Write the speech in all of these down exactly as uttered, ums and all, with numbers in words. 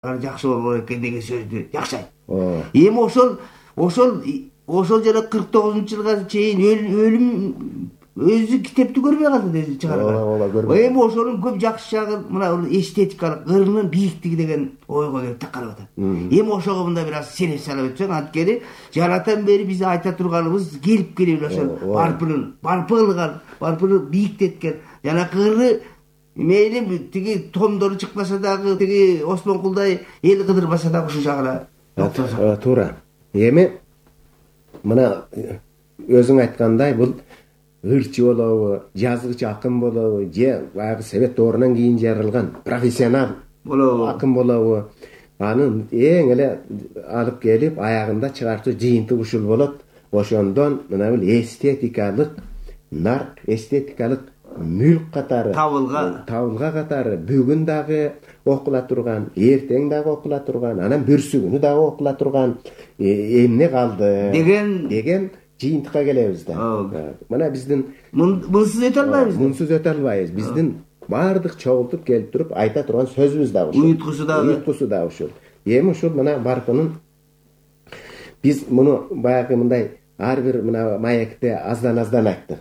жакшы болбойт экен деген сөздү жакшы айтты. Эми ошол ошол ошол жана кырк тогузунчу жылга чейин өлүм өзү китепти көрбөй калды деп чыгарган. Эми ошонун көп жакшы жагы мына эстетикалык ырынын бийиктиги деген ойго келип такалып атат. Эми ошого мындай бир аз сереп салып өтсөң, анткени жаратан бери биз айта турганыбыз келип келип ошол барпынын барпыгылган, барпыны бийиктеткен жанакы ыры мейли тиги томдору чыкпаса дагы, тиги Осмонкулдай эл кыдырбаса дагы ушул жагына туура. Эми мына өзүң айткандай бул ырчы болобу, жазгыч акын болобу, же баягы совет доорунан кийин жаралган профессионал болобу, акын болобу, анын эң эле алып келип аягында чыгартуу жыйынтыгы ушул болот. Ошондон мына бул эстетикалык нарк, эстетикалык мүлк катары, табылга табылга катары бүгүн дагы окула турган, эртең дагы окула турган, анан бүрсүгүнү дагы окула турган эмне калды деген деген жыйынтыкка келебиз да. Мына биздин мунсуз өтө албайбыз. Мунсуз өтө албайбыз. Биздин бардык чогултуп келип туруп айта турган сөзүбүз дагы ушул. Уюткусу дагы. Уюткусу дагы ушул. Эми ушул мына барпынын биз муну баягы мындай ар бир мына маекте аздан-аздан айттык.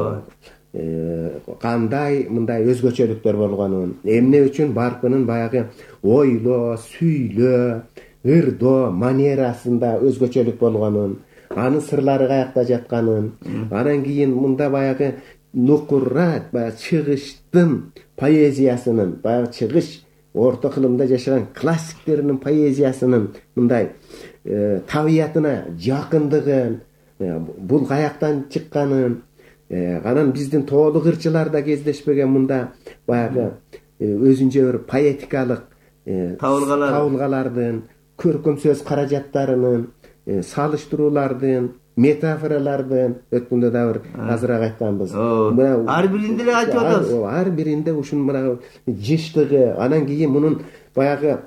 Кандай мындай өзгөчөлүктөр болгонун, эмне үчүн барпынын баягы ойлоо, сүйлөө, ырдоо манерасында өзгөчөлүк болгонун, анын сырлары каякта жатканын, анан кийин мында баягы нукурат, баягы чыгыштын поэзиясынын, баягы чыгыш орто кылымда жашаган классиктеринин поэзиясынын мындай табиятына жакындыгын, бул каяктан чыкканын, анан биздин тоолук ырчыларда кездешпеген мында баягы өзүнчө бир поэтикалык табылгалардын, көркөм сөз каражаттарынын, салыштыруулардын, метафоралардын өткөндө да бир азыраак айтканбыз. Ар биринде эле айтып атабыз. Ар биринде ушун мына жыштыгы, анан кийин мунун баягы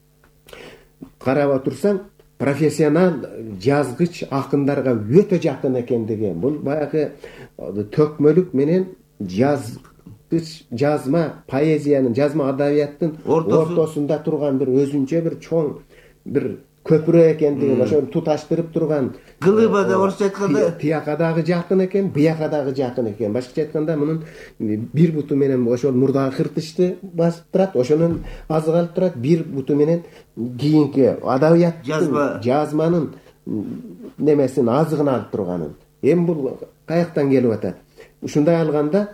карап отурсаң, профессионал жазгыч акындарга өтө жакын экендиги, бул баягы төкмөлүк менен жазгыч, жазма поэзиянын, жазма адабияттын ортосунда турган бир өзүнчө бир чоң бир көпүрө экендигин, ошону туташтырып турган. Кылыба да орусча айтканда тияка дагы жакын экен, бияка дагы жакын экен. Башкача айтканда мунун бир буту менен ошол мурдагы кыртышты басып турат, ошонун азык алып турат, бир буту менен кийинки адабият жазманын немесин азыгын алып турганын. Эми бул каяктан келип атат? Ушундай алганда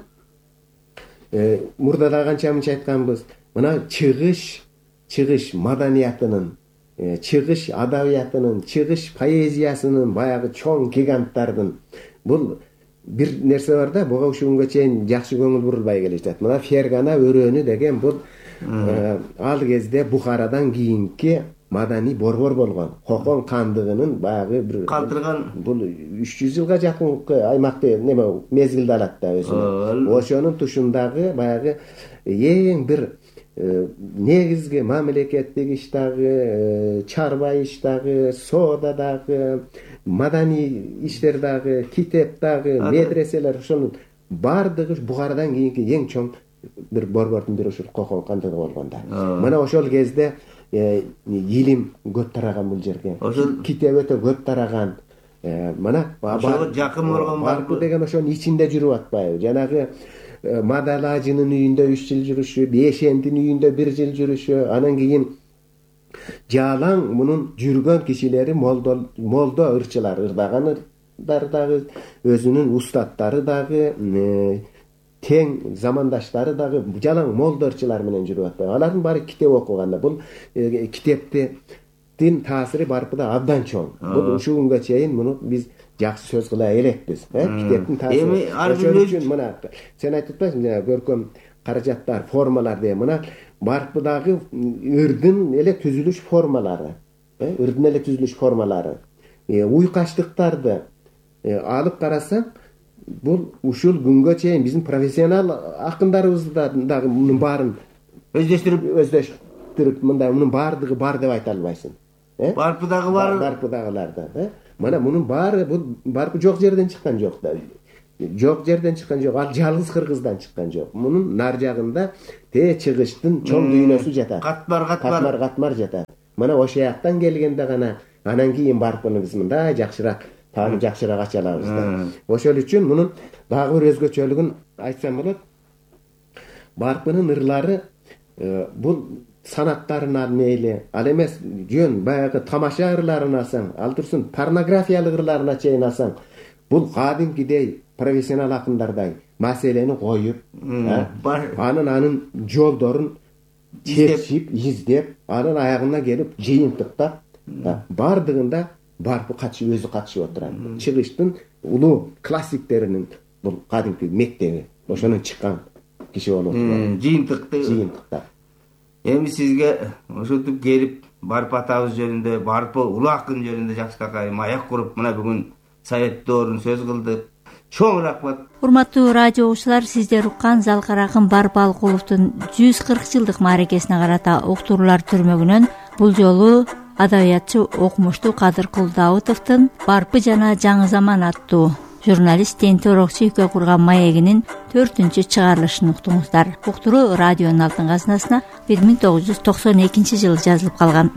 мурда да канча мынча айтканбыз. Мына чыгыш, чыгыш маданиятынын, чыгыш адабиятынын, чыгыш поэзиясынын баягы чоң гиганттардын бул бир нерсе бар да, буга ушул күнгө чейин жакшы көңүл бурулбай келишет. Мына Фергана өрөөнү деген бул ал кезде Бухарадан кийинки маданий борбор болгон. Хокон кандыгынын баягы бир калтырган бул үч жүз жылга жакынкы аймакты неме мезгилде алат да өзүнө. Ошонун тушундагы баягы эң бир негизги мамлекеттик иш дагы, чарба иш дагы, соода дагы, маданий иштер дагы, китеп дагы, медреселер, ошонун бардыгы Бухарадан кийинки эң чоң бир борбордун бири ушул Хокон кандыгы болгон да. Мына ошол кезде илим көп тараган бул жерге. Ошол китеп өтө көп тараган. Мына ошого жакын болгон барпы деген ошонун ичинде жүрүп атпайбы? Жанагы Мадалажынын үйүндө үч жыл жүрүшү, Бешендин үйүндө бир жыл жүрүшү, анан кийин жалаң мунун жүргөн кишилери молдо молдо ырчылар, ырдагандар дагы, өзүнүн устаттары дагы, тең замандаштары дагы жалаң молдо ырчылар менен жүрүп атпайбы? Алардын баары китеп окуганда, бул китептин таасири барпыда абдан чоң. Бул ушул күнгө чейин муну биз жакшы сөз кыла элекпиз, китептин таасири. Эми ар бир үчүн мына сен айтып атпайсың, жана көркөм каражаттар, формалар деп. Мына барпыдагы ырдын эле түзүлүш формалары, ырдын эле түзүлүш формалары, уйкаштыктарды алып карасаң, бул ушул күнгө чейин биздин профессионал акындарыбызда дагы мунун баарын өздөштүрүп өздөштүрүп мындай мунун баардыгы бар деп айта албайсың. Барпыдагы бар, барпыдагыларда, мына мунун баары бул барпы жок жерден чыккан жок да. жок жерден чыккан жок, ал жалгыз кыргыздан чыккан жок. Мунун нар жагында те чыгыштын чоң дүйнөсү жатат. Катмар катмар катмар катмар жатат. Мына ошол жактан келгенде гана анан кийин барпыны биз мындай жакшыраак таанып жакшыраак ача алабыз да. Ошол үчүн мунун дагы бир өзгөчөлүгүн айтсам болот. Барпынын ырлары бул санаттарынан мейли, ал эмес жөн баягы тамаша ырларын алсаң, ал турсун порнографиялык ырларына чейин алсаң, бул кадимкидей профессионал акындардай маселени коюп, анын анын жолдорун чечип, издеп, анын аягына келип жыйынтыктап, бардыгында барпы катышып өзү катышып отурат. Чыгыштын улуу классиктеринин бул кадимки мектеби, ошонун чыккан киши болуп отурат. Жыйынтыкты жыйынтыкта. Эми сизге ошентип келип барпы атабыз жөнүндө, барпы улуу акын жөнүндө жакшыракай маек куруп, мына бүгүн советтоорун сөз кылдык. Чоң рахмат. Урматтуу радио угуучулар, сиздер уккан Залкар акын Барпы Алкуловдун жүз кырк жылдык мааракесине карата уктуруулар түрмөгүнөн бул жолу адабиятчы окумуштуу Кадыркул Даутовдун Барпы жана жаңы заман аттуу журналист Тенти Орокчу экөө курган маегинин төртүнчү чыгарылышын уктуңуздар. Уктуруу радионун алтын казынасына бир миң тогуз жүз токсон экинчи жылы жазылып калган.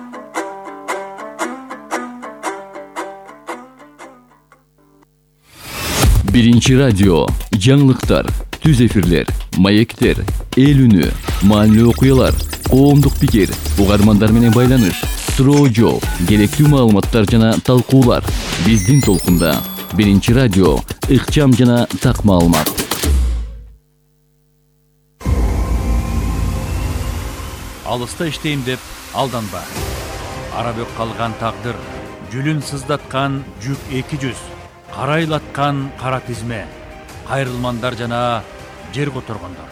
Биринчи радио, жаңылыктар, түз эфирлер, маектер, эл үнү, маанилүү окуялар, коомдук пикир, угармандар менен байланыш, суроо жооп, керектүү маалыматтар жана талкуулар. Биздин толкунда Биринчи радио, ыкчам жана так маалымат. Алыста иштейм деп алданба. Арабөк калган тагдыр, жүлүн сыздаткан жүк эки жүз, карайлаткан кара тизме, кайрылмандар жана жер которгондор.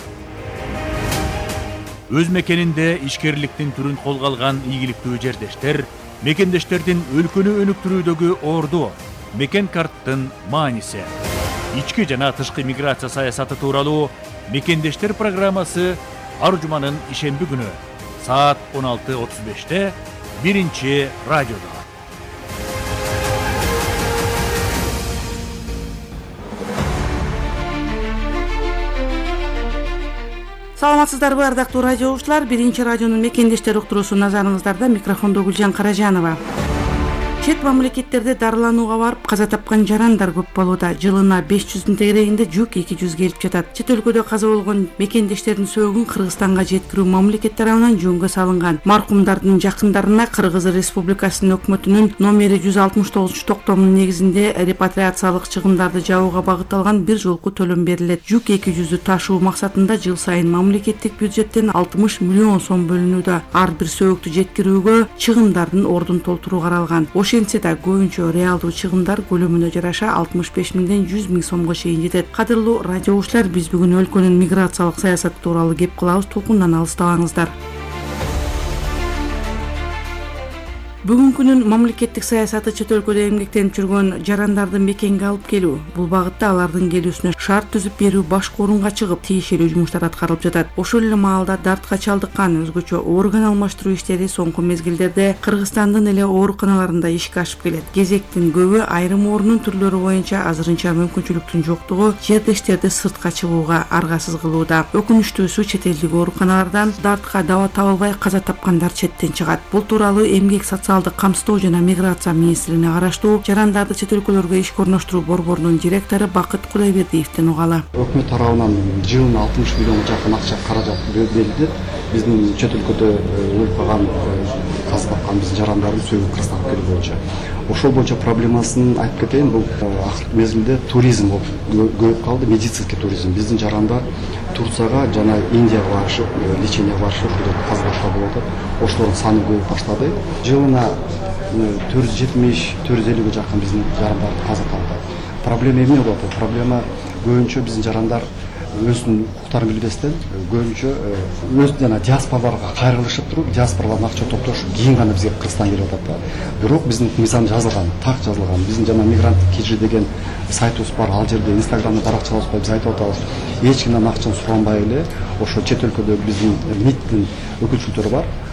Өз мекенинде ишкерликтин түрүн колго алган ийгиликтүү жердештер, мекендештердин өлкөнү өнүктүрүүдөгү орду, мекен карттын мааниси. Ички жана тышкы миграция саясаты тууралуу Мекендештер программасы ар жуманын ишемби күнү саат он алты отуз беште биринчи радиодо. Саламатсыздарбы, ардактуу радио угуучулар? Биринчи радионун Мекендештер уктуруусу назарыңыздарда. Микрофондо Гүлжан Каражанова. Чет мамлекеттерде дарыланууга барып каза тапкан жарандар көп болууда. Жылына беш жүздүн тегерегинде жүк эки жүз келип жатат. Чет өлкөдө каза болгон мекендештердин сөөгүн Кыргызстанга жеткирүү мамлекет тарабынан жөнгө салынган. Маркумдардын жакындарына Кыргыз Республикасынын өкмөтүнүн номери жүз алтымыш тогузунчу токтомунун негизинде репатриациялык чыгымдарды жабууга багытталган бир жолку төлөм берилет. Жүк эки жүздү ташуу максатында жыл сайын мамлекеттик бюджеттен алтымыш миллион сом бөлүнүүдө. Ар бир сөөгүктү жеткирүүгө чыгымдардын ордун толтуруу каралган. Ошентсе да көбүнчө реалдуу чыгымдар көлөмүнө жараша алтымыш беш миңден жүз миң сомго чейин жетет. Кадырлуу радио угуучулар, биз бүгүн өлкөнүн миграциялык саясаты тууралуу кеп кылабыз. Толкундан алыстабаңыздар. Бүгүнкүнүн мамлекеттик саясаты чет өлкөдө эмгектенип жүргөн жарандарды мекенге алып келүү. Бул багытта алардын келүүсүнө шарт түзүп берүү башкы орунга чыгып тиешелүү жумуштар аткарылып жатат. Ошол эле маалда дартка чалдыккан өзгөчө орган алмаштыруу иштери соңку мезгилдерде Кыргызстандын эле ооруканаларында ишке ашып келет. Кезектин көбү айрым оорунун түрлөрү боюнча азырынча мүмкүнчүлүктүн жоктугу жердештерди сыртка чыгууга аргасыз кылууда. Өкүнүчтүүсү чет элдик ооруканалардан дартка даба табылбай каза тапкандар четтен чыгат. Бул тууралуу эмгек социалдык камсыздоо жана миграция министрине караштуу жарандарды чет өлкөлөргө ишке орноштуруу борборунун директору Бакыт Кудайбердиевден угалы. Өкмөт тарабынан жылына алтымыш миллионго жакын акча каражат берилди. Биздин чет өлкөдө өлүп калган, каза тапкан биздин жарандардын сөөгүн Кыргызстанга келүү боюнча. Ошол боюнча проблемасын айтып кетейин. Бул акыркы мезгилде туризм көбөйүп калды, медицинский туризм. Биздин жарандар Турцияга жана Индияга барышып, леченияга барышып, каза тапкан болуп атат. Ошолордун саны көбөйүп баштады. Жылына төрт жүз жетимиш төрт жүз элүүгө жакын биздин жарандар каза тапты. Проблема эмне болуп атат? Проблема көбүнчө биздин жарандар өзүнүн укуктарын билбестен көбүнчө өз жана диаспораларга кайрылышып туруп, диаспоралардын акча топтошуп кийин гана бизге Кыргызстанга келип атат да. Бирок биздин мыйзам жазылган, так жазылган. Биздин жана мигрант кижи деген сайтыбыз бар. Ал жерде Инстаграмда баракчалабыз бар, биз айтып атабыз. Эч кимден акчаны суранбай эле ошо чет өлкөдө биздин МИДтин өкүлчүлүктөрү бар.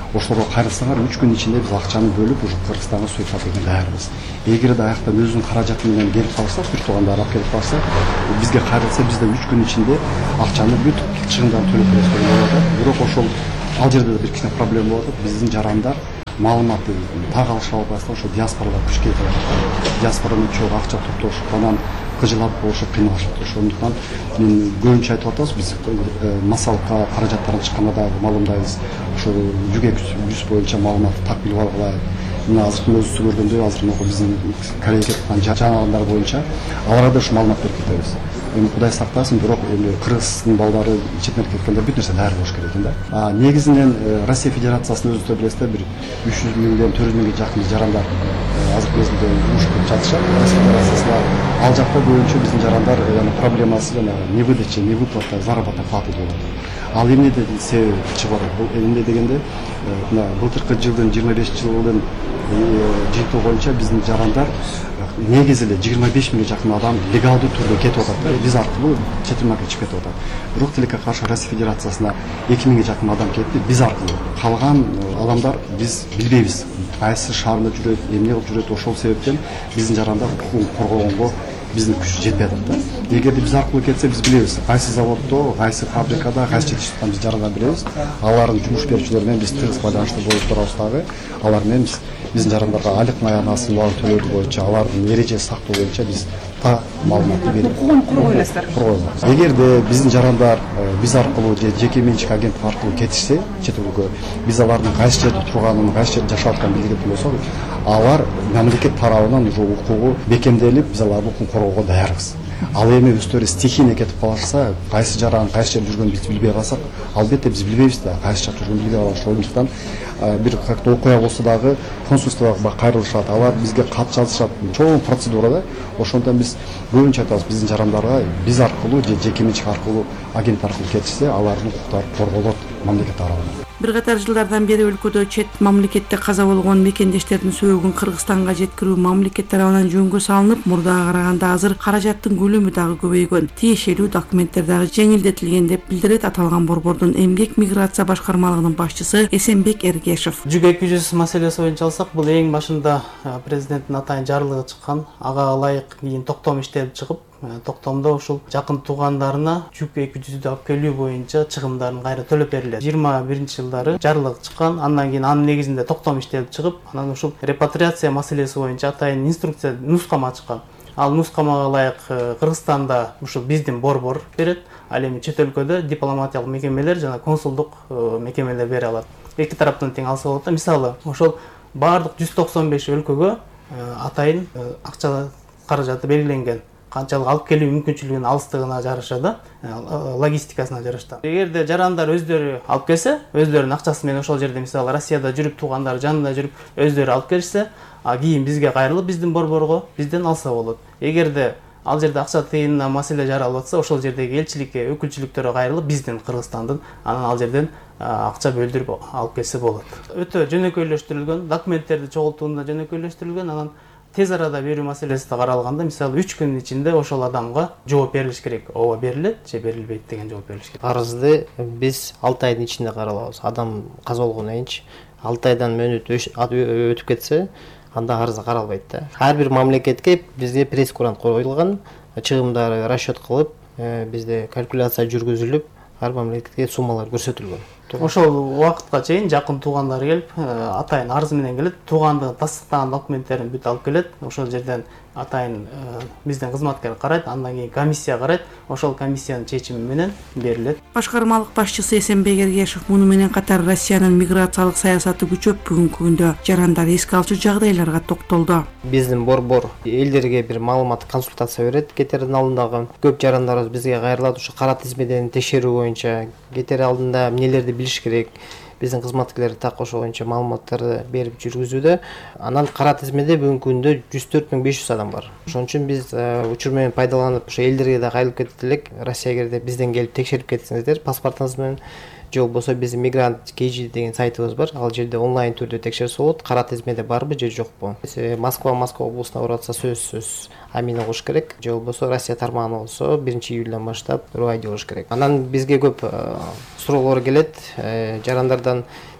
ошолорго кайрылсаңар үч күн ичинде биз акчаны бөлүп уже Кыргызстанга сөйт сатууга даярбыз. Эгер да аяктан өзүнүн каражаты менен келип калса, түз туугандары алып келип калса, бизге кайрылса биз да үч күн ичинде акчаны бүт чыгымдарын төлөп беребиз деп болот. Бирок ошол ал жерде да бир кичине проблема болот. Биздин жарандар маалыматты так алышып албастан ошо диаспорага күч кетип атат. Диаспорадан чоң акча топтошуп, анан кыжылап болушу кыйналышып атат. Ошондуктан мен көбүнчө айтып атабыз, биз массалыкка каражаттарын чыкканда дагы маалымдайбыз. Ошо жүгө жүз боюнча маалыматты так билип алгыла. Мына азыр өзү көргөндөй, азыр могу биздин Кореяга чыккан жанагындар боюнча аларга да ушу маалымат берип кетебиз. Эми Кудай сактасын, бирок эми Кыргыздын балдары чет элге кеткенде бүт нерсе даяр болуш керек экен да. А негизинен Россия Федерациясынын өзү билесиздер, бир үч жүз миңден төрт жүз миңге жакын жарандар азыркы кезде жумуш кылып жатышат. Россия Федерациясында ал жакта боюнча биздин жарандар проблемасы жана не выдача, не выплата заработной платы болот. Ал эмнеде себеби чыгып атат? Бул эмне дегенде, мына былтыркы жылдын жыйырма бешинчи жылдын жыйынтыгы боюнча биздин жарандар негизи эле жыйырма беш миңге жакын адам легалдуу түрдө кетип атат да, биз аркылуу чет элге чыгып кетип атат. Бирок тилекке каршы Россия Федерациясына эки миңге жакын адам кетти, биз аркылуу. Калган адамдар биз билбейбиз. Кайсы шаарда жүрөт, эмне кылып жүрөт, ошол себептен биздин жарандар укугун коргогонго биздин күч жетпей атат да. Эгерде биз аркылуу кетсе, биз билебиз. Кайсы заводдо, кайсы фабрикада, кайсы жетишип аткан биз жарандар билебиз. Алардын жумуш берүүчүлөр менен биз тыгыз байланышта болуп турабыз дагы. Алар менен биз биздин жарандарга айлык маянасы төлөө боюнча, алардын эреже сактоо боюнча биз та маалыматты берип укугун коргойлойсуздар. Эгерде биздин жарандар биз аркылуу же жеке менчик агенттик аркылуу кетишсе, чет элге, биз алардын кайсы жерде турганын, кайсы жерде жашап атканын билген болсок, алар мамлекет тарабынан уже укугу бекемделип, биз аларды укугун коргоого даярбыз. Ал эми өздөрү стихийно кетип калышса, кайсы жаран, кайсы жерде жүргөнүн биз билбей калсак, албетте биз билбейбиз да, кайсы жакта жүргөнүн билбей калабыз. Ошондуктан бир как-то окуя болсо дагы консульствого кайрылышат, алар бизге кат жазышат, чоң процедура да. Ошондон биз көбүнчө айтабыз, биздин жарандарга биз аркылуу же жеке менчик аркылуу агент аркылуу кетишсе, алардын укуктары корголот мамлекет тарабынан. Бир катар жылдардан бери өлкөдө чет мамлекетте каза болгон мекендештердин сөөгүн Кыргызстанга жеткирүү мамлекет тарабынан жөнгө салынып, мурдага караганда азыр каражаттын көлөмү дагы көбөйгөн, тиешелүү документтер дагы жеңилдетилген деп билдирет аталган борбордун эмгек миграция башкармалыгынын башчысы Эсенбек Эргешев. жүз эки жүз маселеси боюнча алсак, бул эң башында президенттин атайын жарлыгы чыккан, ага ылайык кийин токтом иштелип чыгып, токтомдо ушул жакын туугандарына жүк эки жүздү алып келүү боюнча чыгымдарын кайра төлөп берилет. жыйырма биринчи жылдары жарлык чыккан, андан кийин анын негизинде токтом иштелип чыгып, анан ушул репатриация маселеси боюнча атайын инструкция, нускама чыккан. Ал нускамага ылайык Кыргызстанда ушул биздин борбор берет, ал эми чет өлкөдө дипломатиялык мекемелер жана консулдук мекемелер бере алат. Эки тараптан тең алса болот да. Мисалы, ошол баардык жүз токсон беш өлкөгө атайын акча каражаты белгиленген. Канчалык алып келүү мүмкүнчүлүгүнүн алыстыгына жараша да, логистикасына жараша. Эгерде жарандар өздөрү алып келсе, өздөрүнүн акчасы менен ошол жерде мисалы Россияда жүрүп, туугандары жанында жүрүп, өздөрү алып келишсе, а кийин бизге кайрылып, биздин борборго бизден алса болот. Эгерде ал жерде акча тыйынына маселе жаралып атса, ошол жердеги элчиликке, өкүлчүлүктөргө кайрылып, биздин Кыргызстандын анан ал жерден акча бөлдүрүп алып келсе болот. Өтө жөнөкөйлөштүрүлгөн, документтерди чогултууда жөнөкөйлөштүрүлгөн, анан тез арада берүү маселеси да каралганда, мисалы үч күн ичинде ошол адамга жооп берилиш керек. Ооба берилет же берилбейт деген жооп берилиш керек. Арызды биз алты айдын ичинде каралабыз. Адам каза болгондон кийинчи алты айдан мөөнөт өтүп кетсе, анда арыз каралбайт да. Ар бир мамлекетке бизге пресс-курант коюлган, чыгымдары расчет кылып, бизде калькуляция жүргүзүлүп, ар мамлекетке суммалар көрсөтүлгөн. Ошол убакытка чейин жакын туугандары келип, атайын арыз менен келет, туугандыгын тастыктаган документтерин бүт алып келет. Ошол жерден атайын биздин кызматкер карайт, андан кийин комиссия карайт, ошол комиссиянын чечими менен берилет. Башкармалык башчысы Эсенбек Эргешев муну менен катар Россиянын миграциялык саясаты күчөп, бүгүнкү күндө жарандар эске алчу жагдайларга токтолду. Биздин борбор элдерге бир маалымат, консультация берет. Кетердин алдындагы көп жарандарыбыз бизге кайрылат, ушу кара тизмеден текшерүү боюнча, кетер алдында эмнелерди билиш керек. Биздин кызматкерлер так ошол боюнча маалыматтарды берип жүргүзүүдө. Анан кара тизмеде бүгүнкү күндө жүз төрт миң беш жүз адам бар. Ошон үчүн биз учур менен пайдаланып, ошо элдерге да кайрылып кетет элек. Россияга бизден келип текшерип кетсеңиздер, паспортуңуз менен же болбосо биздин мигрант кей жи деген сайтыбыз бар. Ал жерде онлайн түрдө текшерсе болот. Кара тизмеде барбы же жокпу? Москва, Москва облусуна баратса сөзсүз амин угуш керек. Же болбосо Россия тармагына болсо биринчи июлдан баштап ру ай ди болуш керек. Анан бизге көп суроолор келет. Жарандардан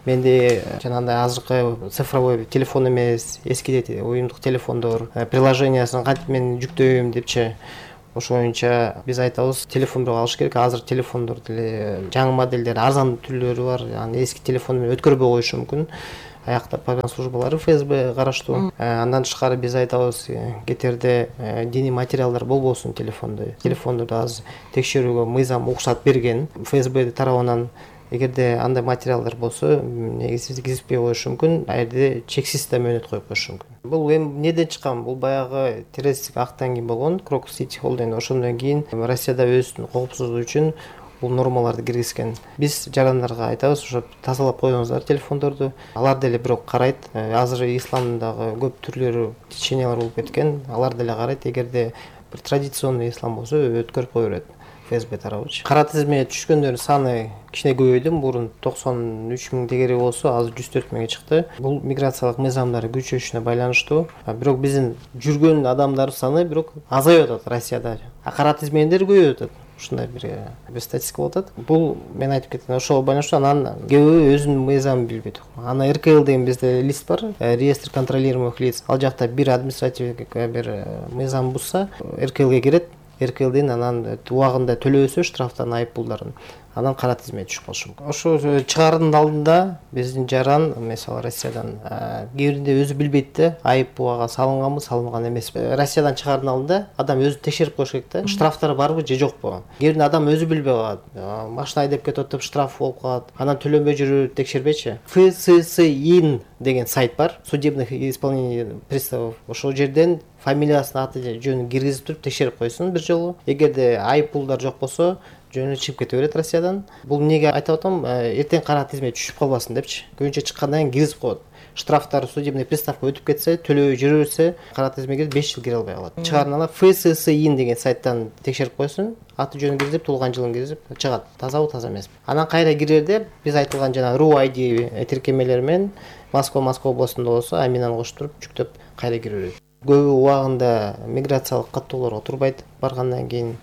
менде жанагындай азыркы цифровой телефон эмес, эски уюмдук телефондор приложениясын кантип мен жүктөйм депчи. Ошо боюнча биз айтабыз, телефон бирок алыш керек. Азыр телефондор деле жаңы модельдер, арзан түрлөрү бар. Аны эски телефон менен өткөрбөй коюшу мүмкүн. Аякта погран службалары эф эс бэ караштуу. Андан тышкары биз айтабыз, кетерде диний материалдар болбосун телефондо. Телефондорду аз текшерүүгө мыйзам уруксат берген. эф эс бэ тарабынан эгерде андай материалдар болсо, негизсиз киргизбей коюшу мүмкүн, а жерде чексиз да мөөнөт коюп коюшу мүмкүн. Бул эми неден чыккан? Бул баягы террористтик актан кийин болгон, Крокус Сити Холдинг. Ошондон кийин Россияда өзүнүн коопсуздугу үчүн бул нормаларды киргизген. Биз жарандарга айтабыз, ошо тазалап коюңуздар телефондорду. Алар деле бирок карайт. Азыр исламдагы көп түрлөрү, течениялар болуп кеткен. Алар деле карайт. Эгерде бир традиционный ислам болсо, өткөрүп кое берет. эф эс бэ тарабычы. Кара тизмеге түшкөндөрдүн саны кичине көбөйдү. Мурун токсон үч миң тегери болсо, азыр жүз төрт миңге чыкты. Бул миграциялык мыйзамдары күчөшүнө байланыштуу. Бирок биздин жүргөн адамдар саны бирок азайып атат Россияда. А кара тизмеден көбөйүп атат. Ушундай бир бир статистика болуп атат. Бул мен айтып кеттим, ошого байланыштуу анан көбү өзүнүн мыйзамын билбейт. Ана эр ка эл деген бизде лист бар, реестр контролируемых лиц. Ал жакта бир административдик бир мыйзам бузса, эр ка элге кирет. эр ка элден анан убагында төлөбөсө штрафтан, айып пулдарын, анан кара тизмеге түшүп калышы мүмкүн. Ошо чыгаардын алдында биздин жаран, мисалы Россиядан кээ биринде өзү билбейт да, айып буга салынганбы, салынган эмеспи. Россиядан чыгаардын алдында адам өзү текшерип коюш керек да, штрафтары барбы же жокпу. Кээ биринде адам өзү билбей калат, машина айдап кетип атып штраф болуп калат, анан төлөнбөй жүрүп текшербейчи. эф эс эс ин деген сайт бар, судебных исполнений приставов. Ошол жерден фамилиясын, аты жөнүн киргизип туруп текшерип койсун бир жолу. Эгерде айып пулдар жок болсо, жөнү чыгып кете берет Россиядан. Бул эмнеге айтып атам, эртең кара тизмеге түшүп калбасын депчи. Көбүнчө чыккандан кийин киргизип коет. Штрафтар судебный приставка өтүп кетсе, төлөбөй жүрө берсе, кара тизмеге беш жыл кире албай калат. Чыгарын алып, эф эс эс ин деген сайттан текшерип койсун, аты жөнүн киргизип, туулган жылын киргизип чыгат. Тазабы, таза эмеспи. Анан кайра кирерде биз айтылган жана ру ай ди тиркемелер менен Москва Москва областында болсо, Аминаны кошуп туруп жүктөп кайра кире берет. Көбү убагында миграциялык каттоолорго турбайт баргандан кийин,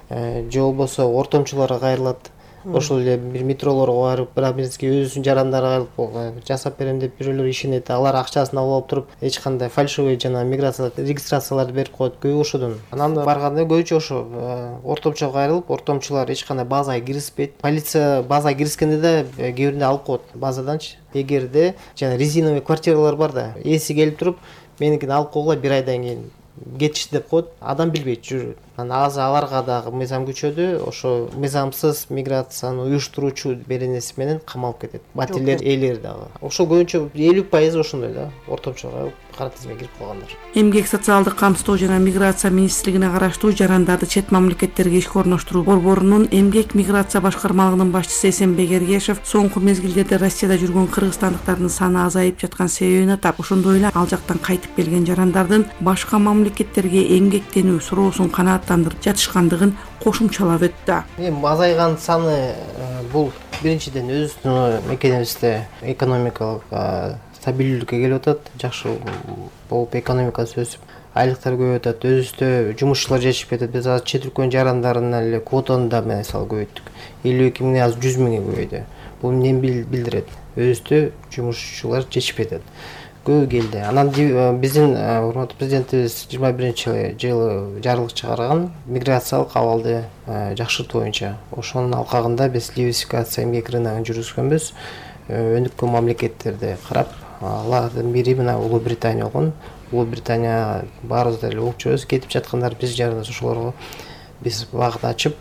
же болбосо ортомчуларга кайрылат. Ошол эле бир метролорго барып, бирабизге өзүнүн жарандары кайрылып жасап берем деп бирөөлөр ишенет. Алар акчасын алып алып туруп, эч кандай фальшивый жана миграциялык регистрацияларды берип коет. Көбү ошодон. Анан барганда көбүнчө ошо ортомчуга кайрылып, ортомчулар эч кандай базага киргизбейт. Полиция базага киргизгенде да кээ биринде алып коет базаданчы. Эгерде жана резиновый квартиралар бар да, эси келип туруп, меникин алып койгула бир айдан кийин кетишти деп коет. Адам билбейт, жүрөт. Анан азыр аларга дагы мыйзам күчөдү. Ошо мыйзамсыз миграцияны уюштуруучу беренеси менен камалып кетет. Батирлер ээлери дагы. Ошо көбүнчө элүү пайыз ошондой да, ортомчуга кара тизмеге кирип калгандар. Эмгек социалдык камсыздоо жана миграция министрлигине караштуу жарандарды чет мамлекеттерге ишке орноштуруу борборунун эмгек миграция башкармалыгынын башчысы Эсенбек Эргешев соңку мезгилдерде Россияда жүргөн кыргызстандыктардын саны азайып жаткан себебин атап, ошондой эле ал жактан кайтып келген жарандардын башка мамлекеттерге эмгектенүү суроосун канааттандырып жатышкандыгын кошумчалап өттү. Эми азайган саны бул биринчиден өзүбүздүн мекенибизде экономикалык стабилдүүлүккө келип атат, жакшы болуп экономикасы өсүп, айлыктар көбөйүп атат, өзүбүздө жумушчулар жетишип кетет. Биз азыр чет өлкөнүн жарандарын эле квотаны да мисалы көбөйттүк. элүү эки миңден азыр жүз миңге көбөйдү. Бул эмнени билдирет? Өзүбүздө жумушчулар жетишип кетет. Көбү келди. Анан биздин урматтуу президентибиз жыйырма биринчи жылы жарлык чыгарган миграциялык абалды жакшыртуу боюнча. Ошонун алкагында биз диверсификация эмгек рыногун жүргүзгөнбүз. Өнүккөн мамлекеттерди карап, алардын бири мына Улуу Британия болгон. Улуу Британия баарыбыз деле угуп жүрөбүз, кетип жаткандар биз жарандар ошолорго биз багыт ачып,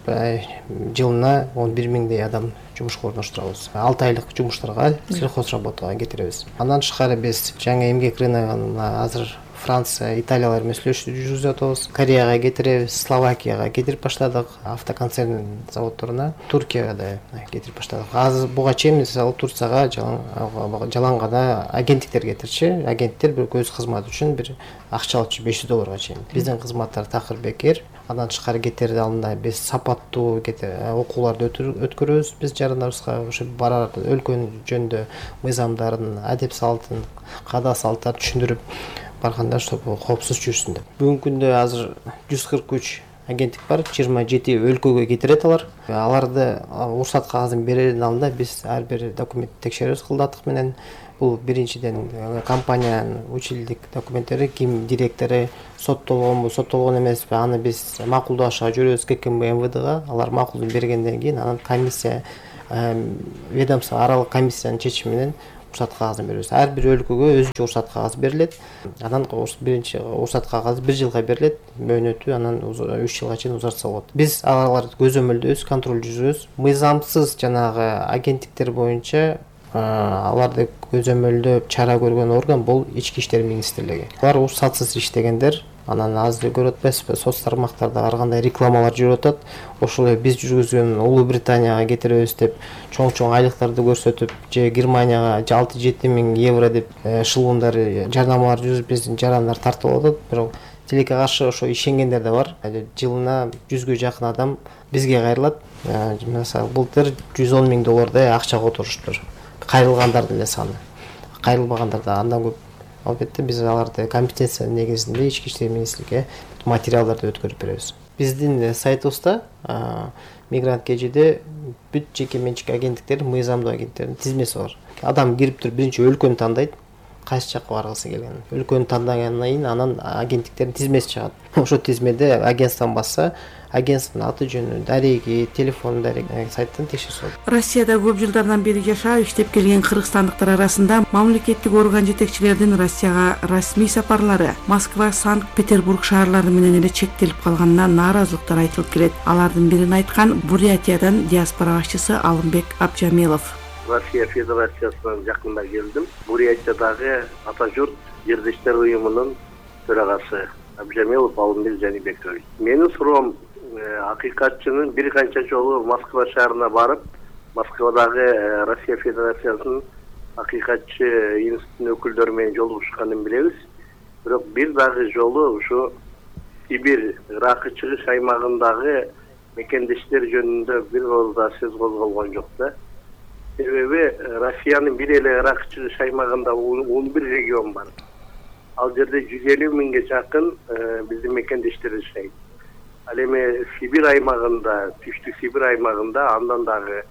жылына он бир миңдей адам жумушка орноштурабыз. алты айлык жумуштарга, сельхозработага кетиребиз. Андан тышкары биз жаңы эмгек рыногун азыр Франция, Италиялар менен сүйлөшүү жүргүзүп атабыз. Кореяга кетиребиз, Словакияга кетирип баштадык, автоконцерн заводдоруна, Туркияга да кетирип баштадык. Азыр буга чейин мисалы Турцияга жалаң гана агенттиктер кетирчи. Агенттер бир өз кызматы үчүн бир акча алчу беш жүз долларга чейин. Биздин кызматтар такыр бекер. Андан тышкары кетерде алдында биз сапаттуу окууларды өткөрөбүз. Биз жарандарыбызга ошо барар өлкөнүн жөнүндө мыйзамдарын, адеп салтын, каада салттарын түшүндүрүп барганда, чтобы коопсуз жүрсүн деп. Бүгүнкү күндө азыр жүз кырк үч агенттик бар, жыйырма жети өлкөгө кетирет алар. Аларды уруксат кагазын берердин алдында биз ар бир документти текшеребиз кылдатык менен. Бул биринчиден компаниянын училдик документтери, ким директору соттолгонбу, соттолгон эмеспи, аны биз макулдашка жүрөбүз ка ка эм вэ га. Алар макулдун бергенден кийин анан комиссия, ведомство аралык комиссиянын чечими менен уруксат кагазын беребиз. Ар бир өлкөгө өзүнчө уруксат кагазы берилет. Анан биринчи уруксат кагазы бир жылга берилет, мөөнөтү анан үч жылга чейин узартса болот. Биз аларды көзөмөлдөйбүз, контроль жүргүзөбүз. Мыйзамсыз жанагы агенттиктер боюнча аларды көзөмөлдөп чара көргөн орган бул Ички иштер министрлиги. Алар уруксатсыз иштегендер, анан азыр көрүп атпайсызбы, соц тармактарда ар кандай рекламалар жүрүп атат. Ошол биз жүргүзгөн Улуу Британияга кетиребиз деп чоң-чоң айлыктарды көрсөтүп, же Германияга алты жети миң евро деп шылуундар, жарнамалар жүрүп биздин жарандар тартылып атат. Бирок тилекке каршы ошо ишенгендер да бар. Жылына жүзгө жакын адам бизге кайрылат. Мисалы, былтыр жүз он миң доллардай акча которуштур. Кайрылгандардын эле саны. Кайрылбагандар да андан көп. Албетте биз аларды компетенция негизинде Ички иштер министрлигине материалдарды өткөрүп беребиз. Биздин сайтыбызда мигрант кежиде бүт жеке менчик агенттиктер, мыйзамдуу агенттиктердин тизмеси бар. Адам кирип туруп биринчи өлкөнү тандайт, кайсы жакка баргысы келгенин. Өлкөнү тандагандан кийин анан агенттиктердин тизмеси чыгат. Ошо тизмеде агентстводан басса, агентствонун аты жөнү, дареги, телефон дареги сайттан текшерсе болот. Россияда көп жылдардан бери жашап иштеп келген кыргызстандыктар арасында мамлекеттик орган жетекчилеринин Россияга расмий сапарлары Москва, Санкт-Петербург шаарлары менен эле чектелип калганына нааразылыктар айтылып келет. Алардын бирин айткан Бурятиядан диаспора башчысы Алымбек Абжамелов. Россия Федерациясынан жакында келдим. Бурятиядагы Ата журт жердештер уюмунун төрагасы Абжамелов Алымбек Жанибекович. Менин суроом, акыйкатчынын бир канча жолу Москва шаарына барып, Москвадагы Россия Федерациясынын акыйкатчы институтунун өкүлдөрү менен жолугушканын билебиз. Бирок бир дагы жолу ушу Сибирь Иракы чыгыш аймагындагы мекендештер жөнүндө бир жолу да сөз козголгон жок да. Себеби Россиянын бир эле Иракы чыгыш аймагында он бир регион бар. Ал жерде жүз элүү миңге жакын биздин мекендештер жашайт. Ал эми Сибирь аймагында, Түштүк Сибирь аймагында андан дагы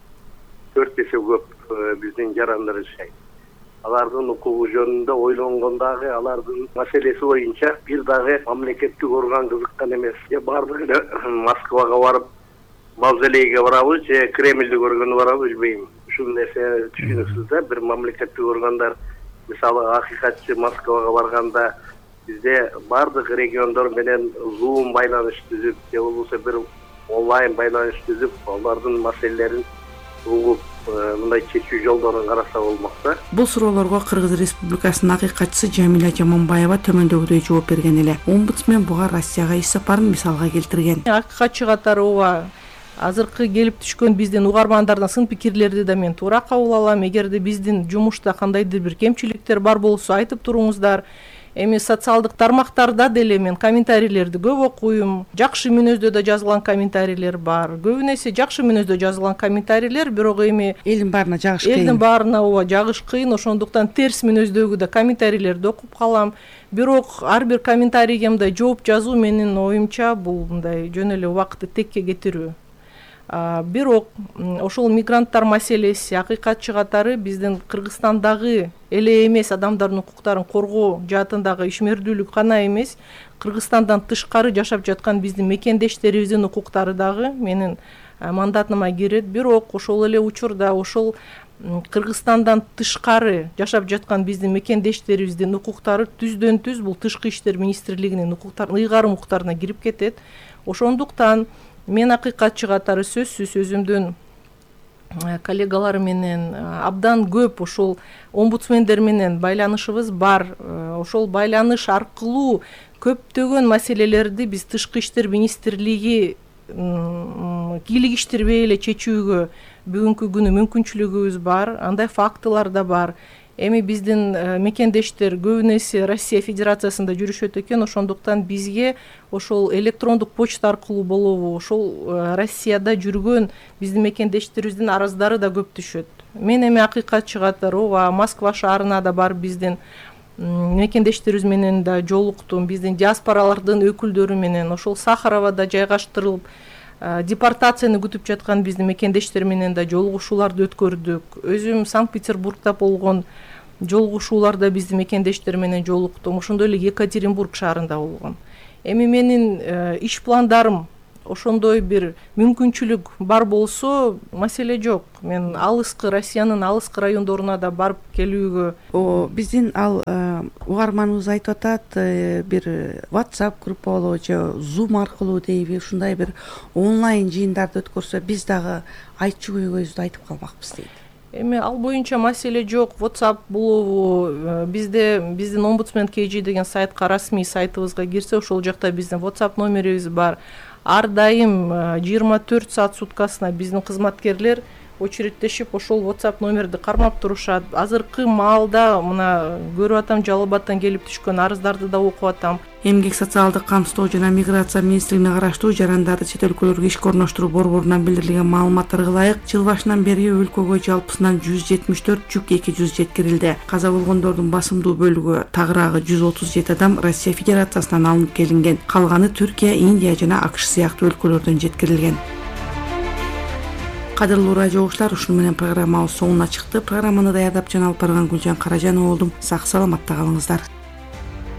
төрт эсе көп биздин жарандар жашайт. Алардын укугу жөнүндө ойлонгондагы алардын маселеси боюнча бир дагы мамлекеттик орган кызыккан эмес. Же бардыгы эле Москвага барып, мавзолейге барабы, же Кремльди көргөнү барабы билбейм. Ушул нерсе түшүнүксүз да, бир мамлекеттик органдар мисалы акыйкатчы Москвага барганда бизде бардык региондор менен зум байланыш түзүп, же болбосо бир онлайн байланыш түзүп, алардын маселелерин угуп, мындай чечүү жолдорун караса болмок да. Бул суроолорго Кыргыз Республикасынын акыйкатчысы Жамиля Жаманбаева төмөндөгүдөй жооп берген эле. Омбудсмен буга Россияга иш сапарын мисалга келтирген. Акыйкатчы катары ооба азыркы келип түшкөн биздин угармандардан сын пикирлерди да мен туура кабыл алам. Эгерде биздин жумушта кандайдыр бир кемчиликтер бар болсо айтып туруңуздар. Эми социалдык тармактарда деле мен комментарийлерди көп окуйм. Жакшы мүнөздө да жазылган комментарийлер бар. Көбүн эсе жакшы мүнөздө жазылган комментарийлер, бирок эми элдин баарына жагыш кыйын. Элдин баарына ооба жагыш кыйын. Ошондуктан терс мүнөздөгү да комментарийлерди окуп калам. Бирок ар бир комментарийге мындай жооп жазуу менин оюмча бул мындай жөн эле убакытты текке кетирүү. Бирок ошол мигранттар маселеси акыйкатчы катары биздин Кыргызстандагы эле эмес адамдардын укуктарын коргоо жаатындагы ишмердүүлүк гана эмес, Кыргызстандан тышкары жашап жаткан биздин мекендештерибиздин укуктары дагы менин мандатыма кирет. Бирок ошол эле учурда ошол Кыргызстандан тышкары жашап жаткан биздин мекендештерибиздин укуктары түздөн түз бул Тышкы иштер министрлигинин укуктарын ыйгарым укуктарына кирип кетет. Ошондуктан мен акыйкатчы катары сөзсүз өзүмдүн коллегалар менен абдан көп ошол омбудсмендер менен байланышыбыз бар. Ошол байланыш аркылуу көптөгөн маселелерди биз Тышкы иштер министрлиги кийлигиштирбей эле чечүүгө бүгүнкү күнү мүмкүнчүлүгүбүз бар. Андай фактылар да бар. Эми биздин мекендештер көбүн эсе Россия Федерациясында жүрүшөт экен, ошондуктан бизге ошол электрондук почта аркылуу болобу, ошол Россияда жүргөн биздин мекендештерибиздин араздары да көп түшөт. Мен эми акыйкатчы катары ооба Москва шаарына да барып биздин мекендештерибиз менен да жолуктум, биздин диаспоралардын өкүлдөрү менен ошол Сахаровада жайгаштырылып депортацияны күтүп жаткан биздин мекендештер менен да жолугушууларды өткөрдүк. Өзүм Санкт-Петербургда болгон жолугушууларда биздин мекендештер менен жолуктум. Ошондой эле Екатеринбург шаарында болгон. Эми менин иш пландарым ошондой бир мүмкүнчүлүк бар болсо маселе жок. Мен алыскы Россиянын алыскы райондоруна да барып келүүгө. Биздин ал угарманыбыз айтып атат, бир WhatsApp группалуу же Zoom аркылуу дейби, ушундай бир онлайн жыйындарды өткөрсө биз дагы айтчу көйгөйүбүздү айтып калмакпыз дейт. Эми ал боюнча маселе жок. WhatsApp булобу бизде биздин омбудсмен кей жи деген сайтка, расмий сайтыбызга кирсе, ошол жакта биздин WhatsApp номерибиз бар. Ар дайым жыйырма төрт саат суткасына биздин кызматкерлер очереддешип ошол WhatsApp номерди кармап турушат. Азыркы маалда мына көрүп атам, Жалал Абадтан келип түшкөн арыздарды да окуп атам. Эмгек социалдык камсыздоо жана миграция министрлигине караштуу жарандарды чет өлкөлөргө ишке орноштуруу борборунан билдирилген маалыматтарга ылайык, жыл башынан бери өлкөгө жалпысынан жүз жетимиш төрт жүк эки жүз жеткирилди. Каза болгондордун басымдуу бөлүгү, тагыраагы жүз отуз жети адам Россия Федерациясынан алынып келинген. Калганы Түркия, Индия жана АКШ сыяктуу өлкөлөрдөн жеткирилген. Кадырлуу радио угуучулар, ушуну менен программабыз соңуна чыкты. Программаны даярдап жана алып барган Гүлжан Каражанова болдум. Сак саламатта калыңыздар.